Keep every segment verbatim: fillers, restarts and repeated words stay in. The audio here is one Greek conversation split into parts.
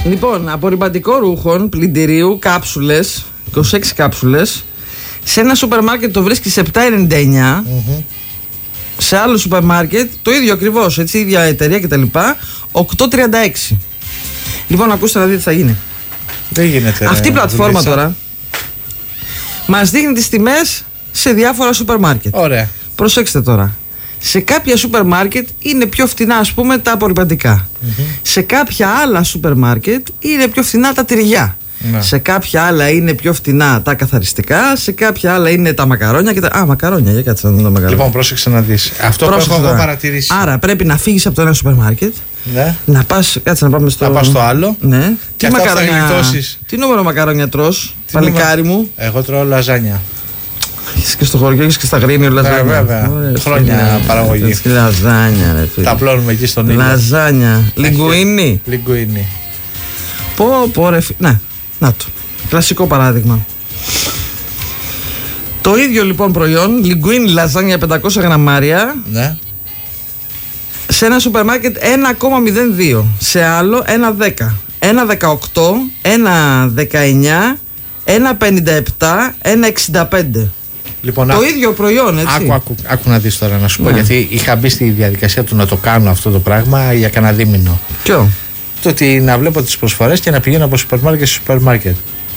Λοιπόν, απορριμματικό ρούχων πλυντηρίου, κάψουλες, είκοσι έξι κάψουλες. Σε ένα σούπερ μάρκετ το βρίσκει σε επτά ενενήντα εννιά. Mm-hmm. Σε άλλο σούπερ μάρκετ το ίδιο ακριβώς, έτσι, ίδια εταιρεία κτλ. οκτώ τριάντα έξι. Λοιπόν, ακούστε να δείτε τι θα γίνει. Δεν γίνεται. Αυτή η πλατφόρμα τώρα μας δείχνει τις τιμές σε διάφορα σούπερ μάρκετ. Ωραία. Προσέξτε τώρα. Σε κάποια σούπερ μάρκετ είναι πιο φθηνά, ας πούμε, τα απορριμματικά. Mm-hmm. Σε κάποια άλλα σούπερ μάρκετ είναι πιο φθηνά τα τυριά. Ναι. Σε κάποια άλλα είναι πιο φθηνά τα καθαριστικά. Σε κάποια άλλα είναι τα μακαρόνια και τα... Α, μακαρόνια, για κάτσε να δούμε τα μακαρόνια. Λοιπόν, πρόσεξε να δεις. Αυτό πρόσεξε που έχω εγώ παρατηρήσει. Άρα πρέπει να φύγεις από το ένα σούπερ μάρκετ. Ναι. Να πας, κάτσε να πάμε στο... Να πας στο άλλο. Ναι. Και τι μακαρόνια... Τι νούμερο μακαρόνια τρως, παλικάρι νούμερο... μου? Εγώ τρώω λαζάνια. Έχεις και στο χωριό, έχεις και στα Γρήνιο λαζάνια. Ναι, βέβαια. Ωραία, χρόνια παραγωγή. Λαζάνια, ρε φίλε. Τα απλώνουμε εκεί στον ήλιο. Λαζάνια. Λιγκουίνι. Λιγκουίνι. Πω, πω, ρε φίλε. Ναι, να το. Κλασικό παράδειγμα. Το ίδιο λοιπόν προϊόν, λιγκουίνι λαζάνια πεντακόσια γραμμάρια. Ναι. Σε ένα σούπερ μάρκετ ένα κόμμα μηδέν δύο. Σε άλλο ένα δέκα. ένα δεκαοκτώ. ένα δεκαεννιά. ένα πενήντα επτά. ένα εξήντα πέντε. Λοιπόν, το άκου, ίδιο προϊόν, έτσι. Άκου, άκου, άκου να δεις τώρα να σου πω, ναι. γιατί είχα μπει στη διαδικασία του να το κάνω αυτό το πράγμα για κανένα δίμηνο. Ποιο? Το ότι να βλέπω τις προσφορές και να πηγαίνω από σούπερ μάρκετ σε σούπερ μάρκετ.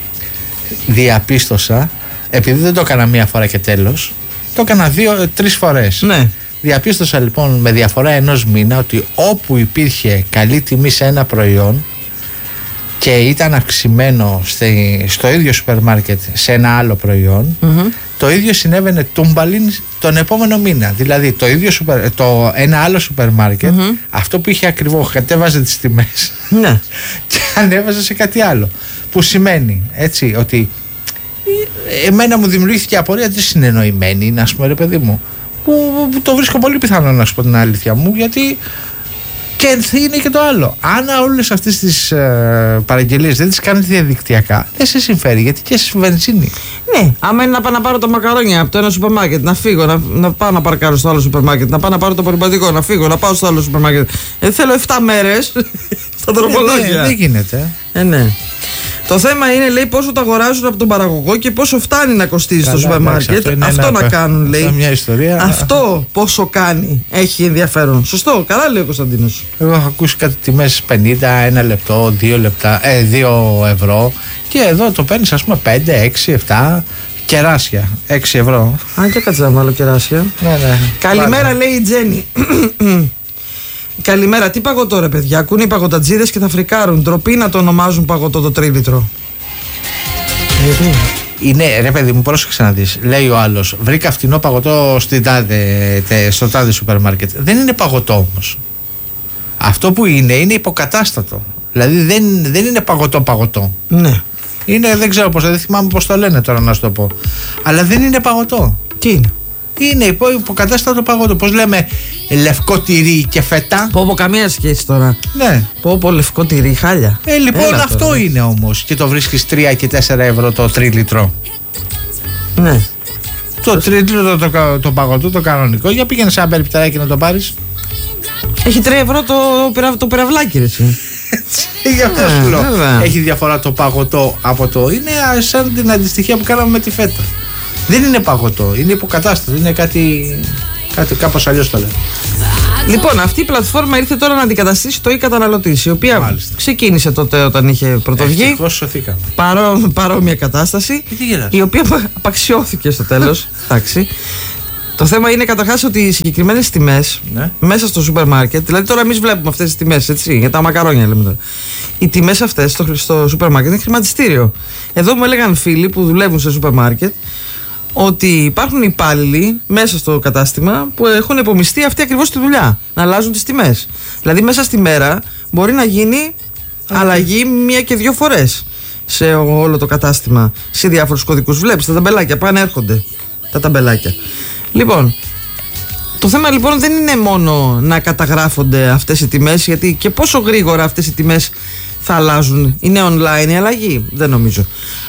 Διαπίστωσα, επειδή δεν το έκανα μία φορά και τέλος, το έκανα δύο, τρεις φορές. Ναι. Διαπίστωσα λοιπόν με διαφορά ενός μήνα ότι όπου υπήρχε καλή τιμή σε ένα προϊόν και ήταν αυξημένο στη, στο ίδιο σούπερ μάρκετ σε ένα άλλο προϊόν, mm-hmm. το ίδιο συνέβαινε τούμπαλιν τον επόμενο μήνα. Δηλαδή το ίδιο σούπερ, το, ένα άλλο σούπερ μάρκετ, mm-hmm. αυτό που είχε ακριβώς κατέβαζε τις τιμές ναι. και ανέβαζε σε κάτι άλλο. Που σημαίνει έτσι ότι εμένα μου δημιουργήθηκε απορία, τι συνεννοημένη είναι, ας πούμε, ρε παιδί μου, που, που το βρίσκω πολύ πιθανό να σου πω την αλήθεια μου, γιατί και είναι και το άλλο. Αν όλες αυτές τις ε, παραγγελίες δεν τις κάνετε διαδικτυακά, δεν σε συμφέρει, γιατί και σε βενζίνη. Ναι, άμα είναι να πάω να πάρω τα μακαρόνια από το ένα σούπερ μάρκετ, να φύγω, να, να πάω να παρκάρω στο άλλο σούπερ μάρκετ, να πάω να πάρω το απορριμματικό, να φύγω, να πάω στο άλλο σούπερ μάρκετ. Ε, θέλω επτά μέρες στα τροπολόγια. Ε, ναι, δεν γίνεται. Ε, ναι. Το θέμα είναι, λέει, πόσο το αγοράζουν από τον παραγωγό και πόσο φτάνει να κοστίζει καλά, στο σούπερ μάρκετ. Αυτό, αυτό ένα, να κάνουν, λέει. Αυτό, μια ιστορία. Αυτό πόσο κάνει έχει ενδιαφέρον. Σωστό, καλά λέει ο Κωνσταντίνος. Εγώ έχω ακούσει κάτι τιμές πενήντα, ένα λεπτό, δύο λεπτά, ε, δύο ευρώ. Και εδώ το παίρνεις, ας πούμε, πέντε, έξι, επτά. Κεράσια, έξι ευρώ. Α, και κάτσε να βάλω κεράσια. Ναι, ναι. Καλημέρα, βάλε. Λέει η Τζέννη. Καλημέρα, τι παγωτό ρε παιδιά, ακούνε οι παγωτατζίδες και θα φρικάρουν. Ντροπή να το ονομάζουν παγωτό το τρίλιτρο. Γιατί? Είναι, ρε παιδί μου, πρόσεξε να δεις. Λέει ο άλλος, βρήκα φτηνό παγωτό στην τάδε, τε, στο τάδε σούπερ μάρκετ. Δεν είναι παγωτό όμως. Αυτό που είναι, είναι υποκατάστατο. Δηλαδή δεν, δεν είναι παγωτό παγωτό. Ναι. Είναι, δεν ξέρω πώς, δεν θυμάμαι πώς το λένε τώρα να σου το πω. Αλλά δεν είναι παγωτό. Τι είναι? Είναι υπο, υποκατάστατο παγωτό. Πώς λέμε, λευκό τυρί και φέτα. Πω πω, καμία σχέση τώρα. Ναι. Πω πω, λευκό τυρί, χάλια. Ε, λοιπόν, έλα αυτό τώρα είναι όμως. Και το βρίσκεις τρία και τέσσερα ευρώ το τρίλιτρο. Ναι. Το τρίλιτρο το, το, το παγωτό, το κανονικό. Για πήγαινε σε ένα περιπτεράκι να το πάρεις. Έχει τρία ευρώ το, το, το πυραυλάκι, ρε εσύ. Γι' αυτό σου λέω. Έχει διαφορά το παγωτό από το. Είναι σαν την αντιστοιχεία που κάναμε με τη φέτα. Δεν είναι παγωτό, είναι υποκατάστατο. Είναι κάτι, κάτι κάπως αλλιώς το λέω. Λοιπόν, αυτή η πλατφόρμα ήρθε τώρα να αντικαταστήσει το e-καταναλωτής, η οποία μάλιστα ξεκίνησε τότε όταν είχε πρωτοβγεί. Ευτυχώς σωθήκαμε. Παρό, παρόμοια κατάσταση, η οποία απαξιώθηκε στο τέλος. Εντάξει. Το θέμα είναι καταρχάς ότι οι συγκεκριμένες τιμές, ναι, μέσα στο σούπερ μάρκετ, δηλαδή τώρα εμείς βλέπουμε αυτές τις τιμές, έτσι, για τα μακαρόνια λέμε τώρα. Οι τιμές αυτές στο, στο σούπερ μάρκετ είναι χρηματιστήριο. Εδώ μου έλεγαν φίλοι που δουλεύουν σε σούπερ μάρκετ ότι υπάρχουν υπάλληλοι μέσα στο κατάστημα που έχουν υπομειστεί αυτή ακριβώς τη δουλειά. Να αλλάζουν τις τιμές. Δηλαδή μέσα στη μέρα μπορεί να γίνει αλλαγή μία και δύο φορές σε όλο το κατάστημα, σε διάφορους κωδικούς. Βλέπεις τα ταμπελάκια πάνε, έρχονται τα ταμπελάκια. Λοιπόν, το θέμα λοιπόν δεν είναι μόνο να καταγράφονται αυτές οι τιμές, γιατί και πόσο γρήγορα αυτές οι τιμές θα αλλάζουν. Είναι online η αλλαγή? Δεν νομίζω.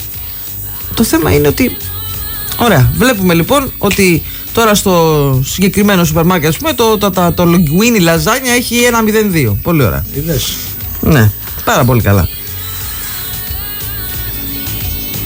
Το θέμα είναι ότι, ωραία, βλέπουμε λοιπόν ότι τώρα στο συγκεκριμένο σούπερ μάρκετ, ας πούμε, το, το, το, το Linguini λαζάνια έχει ένα μηδέν δύο. Πολύ ωραία. Είδες? Ναι, πάρα πολύ καλά.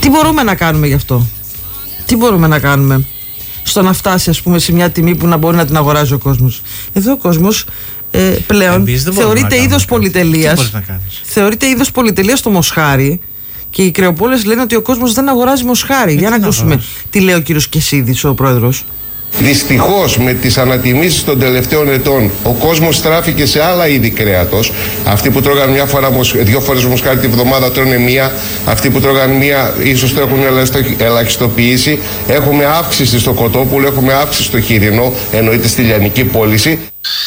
Τι μπορούμε να κάνουμε γι' αυτό? Τι μπορούμε να κάνουμε στο να φτάσει, ας πούμε, σε μια τιμή που να μπορεί να την αγοράζει ο κόσμος? Εδώ ο κόσμος ε, πλέον θεωρείται είδος πολυτελείας. Θεωρείται είδος πολυτελείας το μοσχάρι. Και οι κρεοπόλες λένε ότι ο κόσμος δεν αγοράζει μοσχάρι. Ε, Για να ακούσουμε τι λέει ο κύριος Κεσίδης, ο πρόεδρος. Δυστυχώς, με τις ανατιμήσεις των τελευταίων ετών, ο κόσμος στράφηκε σε άλλα είδη κρέατος. Αυτοί που τρώγαν μια φορά, δύο φορές μοσχάρι τη βδομάδα τρώνε μία. Αυτοί που τρώγαν μία ίσως το έχουν ελαχιστοποιήσει. Έχουμε αύξηση στο κοτόπουλο, έχουμε αύξηση στο χοιρινό, εννοείται στη λιανική πώληση.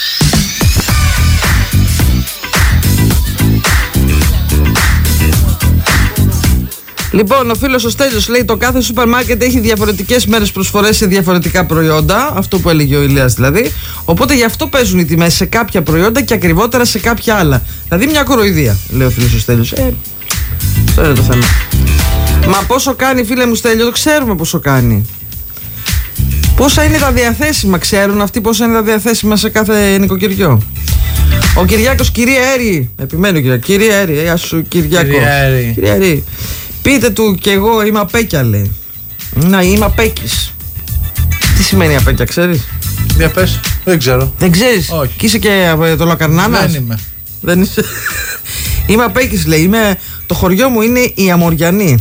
Λοιπόν, ο φίλος ο Στέλιος λέει: το κάθε σούπερ μάρκετ έχει διαφορετικές μέρες προσφορές σε διαφορετικά προϊόντα. Αυτό που έλεγε ο Ηλίας δηλαδή. Οπότε γι' αυτό παίζουν οι τιμές σε κάποια προϊόντα και ακριβότερα σε κάποια άλλα. Δηλαδή μια κοροϊδία, λέει ο φίλος ο Στέλιος. Ε, αυτό είναι το θέμα. Μα πόσο κάνει, φίλε μου Στέλιο? Το ξέρουμε πόσο κάνει. Πόσα είναι τα διαθέσιμα? Ξέρουν αυτοί πόσα είναι τα διαθέσιμα σε κάθε νοικοκυριό? Ο Κυριάκος, κυρία Έρη, επιμένω κυρία, κυρία Έρη, γεια σου Κυριάκο. Κυρία Έρη. Πείτε του κι εγώ είμαι απέκια, λέει. Να, είμαι απέκης. Τι σημαίνει απέκια, ξέρεις? Για πες, δεν ξέρω. Δεν ξέρεις? Όχι. Και είσαι και το Λακαρνάνας? Δεν είμαι. Δεν είσαι. Είμαι απέκης, λέει. Είμαι... Το χωριό μου είναι η Αμοριανή.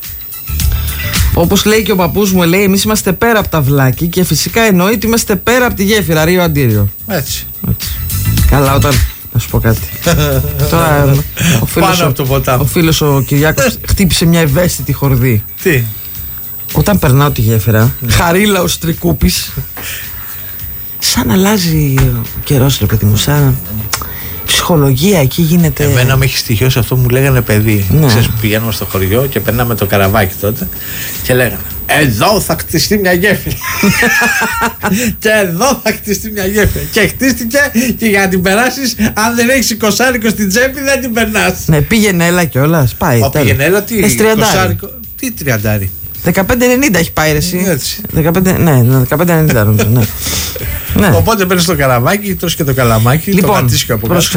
Όπως λέει και ο παππούς μου, λέει, εμείς είμαστε πέρα από τα Βλάκη και φυσικά εννοεί ότι είμαστε πέρα από τη γέφυρα, Ρίο Αντίριο. Έτσι. Έτσι. Καλά, όταν... Να σου πω κάτι. Τώρα ο φίλος, από το ποτάμι. Ο φίλος ο Κυριάκος χτύπησε μια ευαίσθητη χορδή. Τι? Όταν περνάω τη γέφυρα, χαρίλα ο Στρικούπης, σαν αλλάζει ο καιρός, ρε παιδί μου, σαν ψυχολογία εκεί γίνεται. Εμένα με έχει στοιχειώσει αυτό που μου λέγανε παιδί. Ναι. Ξέρεις που πηγαίνουμε στο χωριό και περνάμε το καραβάκι τότε και λέγανε εδώ θα χτιστεί μια γέφυρα. Και εδώ θα χτιστεί μια γέφυρα. Και χτίστηκε και για να την περάσεις, αν δεν έχεις εικοσάρικο στην τσέπη, δεν την περνάς. Ναι, πήγαινε έλα κιόλας. Πάει. Ω, πήγαινε έλα, τι εικοσάρικο. Τι τριαντάρι. δεκαπέντε ενενήντα έχει πάει, ρε εσύ. Έτσι. δεκαπέντε, ναι, δεκαπέντε ενενήντα νομίζω, ναι. Ναι. Οπότε παίρνεις το καραβάκι, τρως και το καλαμάκι, λοιπόν, το κατήσκιο από κάτω.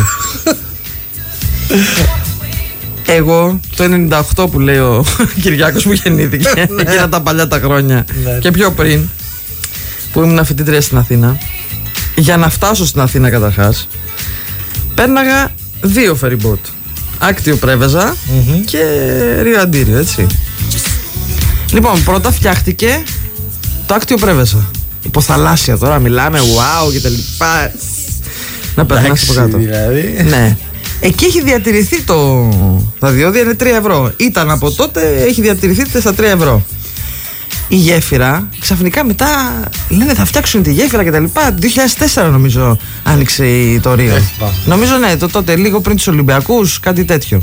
Εγώ το ενενήντα οκτώ που λέει ο Κυριάκος που γεννήθηκε, εκείνα τα παλιά τα χρόνια και πιο πριν, που ήμουν φοιτήτρια στην Αθήνα, για να φτάσω στην Αθήνα καταρχάς πέρναγα δύο φεριμπότ, Άκτιο Πρέβεζα mm-hmm. και Ρίο Αντίριο, έτσι. Λοιπόν, πρώτα φτιάχτηκε το Άκτιο Πρέβεζα, υποθαλάσσια τώρα μιλάμε, wow και τα λοιπά. Να περνάς από κάτω δηλαδή. Ναι. Εκεί έχει διατηρηθεί το... Τα διόδια είναι τρία ευρώ. Ήταν από τότε, έχει διατηρηθεί στα τρία ευρώ. Η γέφυρα, ξαφνικά μετά λένε θα φτιάξουν τη γέφυρα και τα λοιπά. Το δύο χιλιάδες τέσσερα νομίζω άνοιξε το Ρίο. Νομίζω ναι, το τότε λίγο πριν τους Ολυμπιακούς, κάτι τέτοιο.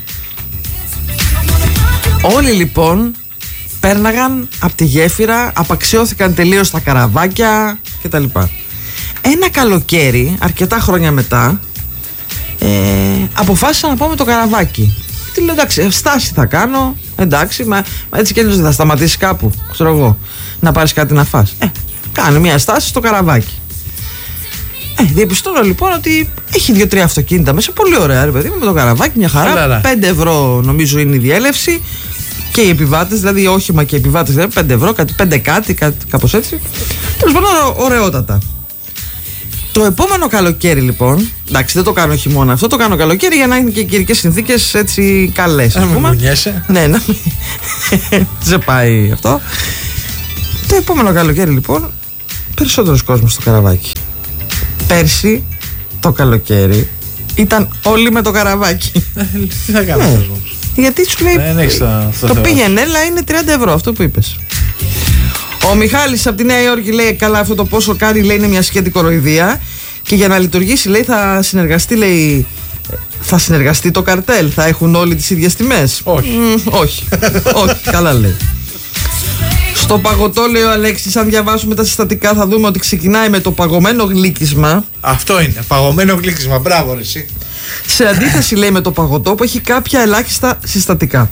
Όλοι λοιπόν πέρναγαν από τη γέφυρα, απαξιώθηκαν τελείως τα καραβάκια και τα λοιπά. Ένα καλοκαίρι, αρκετά χρόνια μετά, Ε, αποφάσισα να πάω με το καραβάκι. Τι λέω, εντάξει, στάση θα κάνω. Εντάξει, μα, μα έτσι κι αλλιώς δεν θα σταματήσει κάπου. Ξέρω εγώ, να πάρεις κάτι να φας. Ε, κάνω μια στάση στο καραβάκι. Ε, διαπιστώνω λοιπόν ότι έχει δύο-τρία αυτοκίνητα μέσα. Πολύ ωραία, ρε παιδί μου, με το καραβάκι, μια χαρά. πέντε ευρώ νομίζω είναι η διέλευση. Και οι επιβάτες, δηλαδή όχημα και οι επιβάτες, δηλαδή πέντε ευρώ, κάτι, πέντε κάτι, κάτι κάπως έτσι. Τέλος πάντων, ωραιότατα. Το επόμενο καλοκαίρι λοιπόν, εντάξει δεν το κάνω χειμώνα αυτό, το κάνω καλοκαίρι για να είναι και οι καιρικές συνθήκες έτσι καλές. Να μην μουνιέσαι. Ναι, να μην σε πάει αυτό. Το επόμενο καλοκαίρι λοιπόν, περισσότερος κόσμος στο καραβάκι. Πέρσι το καλοκαίρι ήταν όλοι με το καραβάκι. Τι θα κάνει ο κόσμος? Γιατί σου λέει το πήγαινε έλα είναι τριάντα ευρώ αυτό που είπες. Ο Μιχάλης από τη Νέα Υόρκη λέει καλά αυτό το πόσο κάνει λέει είναι μια σχέτη κοροϊδία και για να λειτουργήσει λέει θα συνεργαστεί λέει θα συνεργαστεί το καρτέλ, θα έχουν όλοι τις ίδιες τιμές. Όχι. Mm, όχι, όχι, καλά λέει. Στο παγωτό λέει ο Αλέξης, αν διαβάσουμε τα συστατικά θα δούμε ότι ξεκινάει με το παγωμένο γλύκισμα. Αυτό είναι, παγωμένο γλύκισμα, μπράβο ρε εσύ. Σε αντίθεση λέει με το παγωτό που έχει κάποια ελάχιστα συστατικά.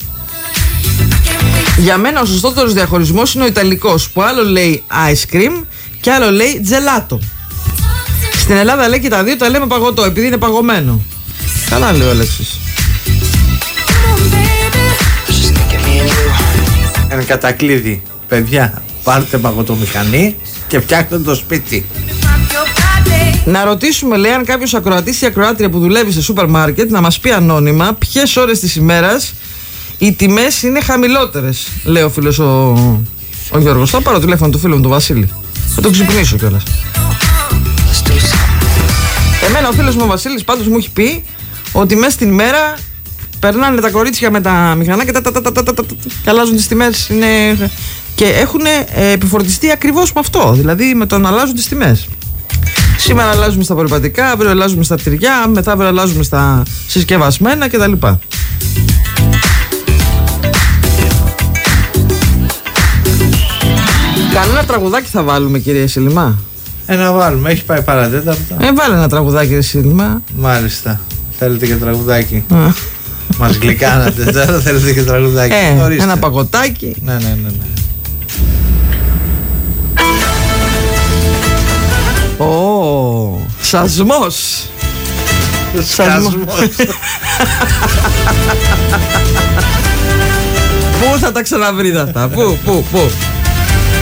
Για μένα ο σωστότερος διαχωρισμός είναι ο ιταλικός που άλλο λέει ice cream και άλλο λέει gelato. Στην Ελλάδα λέει και τα δύο τα λέμε παγωτό επειδή είναι παγωμένο. Καλά λέει ο Αλέξης. Ένα κατακλείδι. Παιδιά, πάρτε παγωτομηχανή και φτιάχτε το σπίτι. Να ρωτήσουμε, λέει, αν κάποιος ακροατής ή ακροάτρια που δουλεύει σε σούπερ μάρκετ να μας πει ανώνυμα ποιες ώρες της ημέρας οι τιμές είναι χαμηλότερες. Λέει ο φίλος ο, ο Γιώργος. Θα πάρω τηλέφωνο του φίλου μου του Βασίλη. Θα τον ξυπνήσω κιόλας. Εμένα ο φίλος μου ο Βασίλης πάντως μου έχει πει ότι μέσα στην ημέρα περνάνε τα κορίτσια με τα μηχανάκια τα, τα, τα, τα, τα, τα, τα, και αλλάζουν τις τιμές. Είναι, και έχουν ε, επιφορτιστεί ακριβώς με αυτό. Δηλαδή με το να αλλάζουν τις τιμές. Σήμερα αλλάζουμε στα απορρυπαντικά, αύριο αλλάζουμε στα τυριά, μετά αύριο αλλάζουμε στα συσκευασμένα κτλ. Κανένα τραγουδάκι θα βάλουμε, κύριε Σιλιμά? Ε, να βάλουμε, έχει πάει παρατέταρτο. Ε, βάλε ένα τραγουδάκι, κύριε Σιλιμά. Μάλιστα. Θέλετε και τραγουδάκι? Μας γλυκάνατε τώρα, θέλετε και τραγουδάκι. Ε, ένα παγωτάκι. Ναι, ναι, ναι, ναι. Ω, σασμός. Σασμός. Πού θα τα ξαναβρείτε αυτά? Πού, πού, πού?